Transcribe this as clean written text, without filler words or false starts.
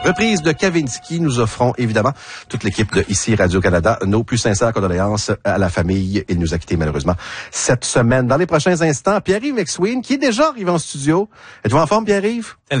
reprise de Kavinsky. Nous offrons évidemment, toute l'équipe de ici Radio-Canada, nos plus sincères condoléances à la famille. Il nous a quittés malheureusement cette semaine. Dans les prochains instants, Pierre-Yves McSween, qui est déjà arrivé en studio. Êtes-vous en forme, Pierre-Yves?